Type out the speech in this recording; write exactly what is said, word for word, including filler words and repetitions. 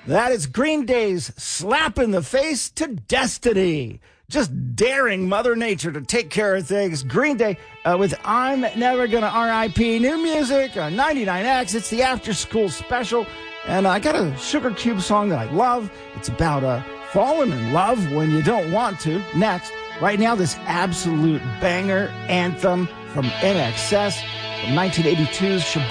That is Green Day's Slap in the Face to Destiny. Just daring Mother Nature to take care of things. Green Day uh, with I'm Never Gonna R I P. New music on ninety-nine X. It's the after school special. And I got a Sugar Cube song that I love. It's about uh, falling in love when you don't want to. Next, right now, this absolute banger anthem from N X S from nineteen eighty-two's